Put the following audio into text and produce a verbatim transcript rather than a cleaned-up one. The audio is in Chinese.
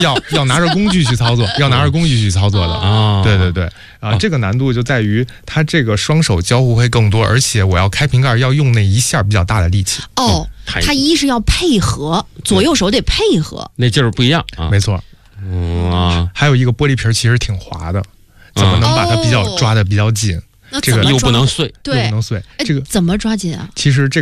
要要拿着工具去操作，要拿着工具去操作的啊。对对对啊，这个难度就在于它这个双手交互会更多，而且我要开瓶盖要用那一下比较大的力气。 哦，它一是要配合，左右手得配合， 那劲儿不一样啊。 没错。 嗯啊， 还有一个玻璃瓶其实挺滑的，怎么能把它比较抓的比较紧？ 那这个又不能碎， 对， 又不能碎，这个怎么抓紧啊？ 其实这个。